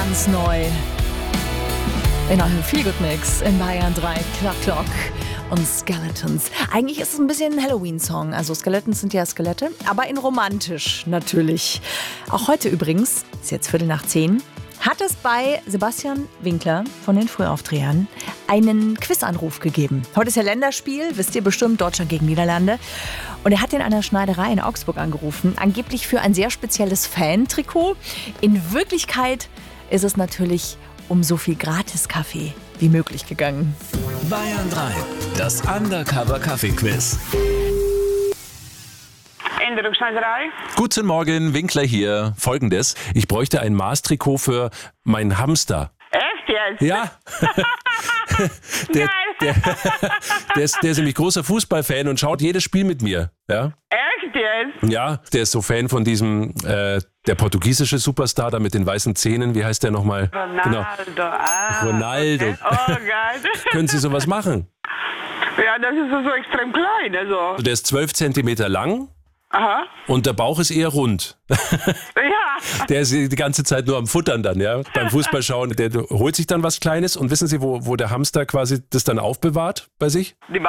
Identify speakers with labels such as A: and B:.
A: Ganz neu. In einem Feelgood-Mix in Bayern 3, Clock und Skeletons. Eigentlich ist es ein bisschen ein Halloween-Song. Also Skeletons sind ja Skelette, aber in romantisch natürlich. Auch heute übrigens, ist jetzt 9:15, hat es bei Sebastian Winkler von den Frühaufdrehern einen Quizanruf gegeben. Heute ist ja Länderspiel, wisst ihr bestimmt, Deutschland gegen Niederlande. Und er hat in einer Schneiderei in Augsburg angerufen, angeblich für ein sehr spezielles Fan-Trikot. In Wirklichkeit ist es natürlich um so viel Gratis-Kaffee wie möglich gegangen.
B: Bayern 3, das Undercover-Kaffee-Quiz.
C: In der Schneiderei.
D: Guten Morgen, Winkler hier. Folgendes: Ich bräuchte ein Maßtrikot für meinen Hamster.
C: Echt jetzt?
D: Ja. Der ist nämlich großer Fußballfan und schaut jedes Spiel mit mir. Ja,
C: Echt jetzt?
D: ja, der ist so Fan von diesem, der portugiesische Superstar da mit den weißen Zähnen. Wie heißt der nochmal?
C: Ronaldo.
D: Ronaldo.
C: Okay. Oh Gott.
D: Können Sie sowas machen?
C: Ja, das ist so extrem klein. Also.
D: Der ist 12 Zentimeter lang.
C: Aha.
D: Und der Bauch ist eher rund.
C: Ja.
D: Der ist die ganze Zeit nur am Futtern dann, ja. Beim Fußballschauen, der holt sich dann was Kleines und wissen Sie, wo der Hamster quasi das dann aufbewahrt bei sich?
C: Die Bauch.